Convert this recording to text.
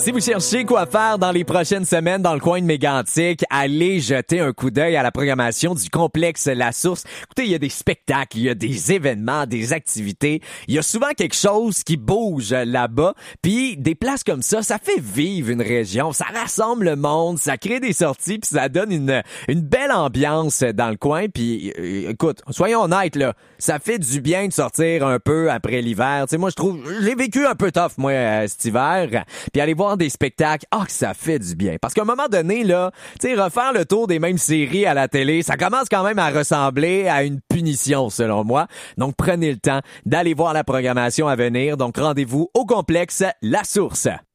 Si vous cherchez quoi faire dans les prochaines semaines dans le coin de Mégantic, allez jeter un coup d'œil à la programmation du complexe La Source. Écoutez, il y a des spectacles, il y a des événements, des activités. Il y a souvent quelque chose qui bouge là-bas. Puis des places comme ça fait vivre une région. Ça rassemble le monde, ça crée des sorties, puis ça donne une belle ambiance dans le coin. Puis écoute, soyons honnêtes, là, ça fait du bien de sortir un peu après l'hiver. Tu sais, moi, je trouve, j'ai vécu un peu tough, moi, cet hiver. Puis aller voir des spectacles, que ça fait du bien. Parce qu'à un moment donné, là, tu sais, refaire le tour des mêmes séries à la télé, ça commence quand même à ressembler à une punition, selon moi. Donc, prenez le temps d'aller voir la programmation à venir. Donc, rendez-vous au complexe La Source.